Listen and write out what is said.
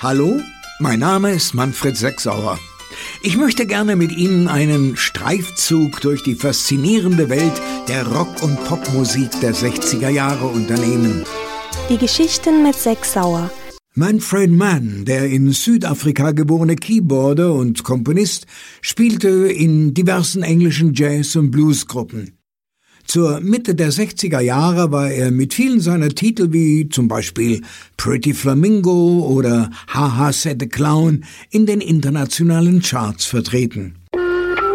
Hallo, mein Name ist Manfred Sechsauer. Ich möchte gerne mit Ihnen einen Streifzug durch die faszinierende Welt der Rock- und Popmusik der 60er Jahre unternehmen. Die Geschichten mit Sechsauer. Manfred Mann, der in Südafrika geborene Keyboarder und Komponist, spielte in diversen englischen Jazz- und Bluesgruppen. Zur Mitte der 60er Jahre war er mit vielen seiner Titel wie zum Beispiel Pretty Flamingo oder Ha Ha Said the Clown in den internationalen Charts vertreten.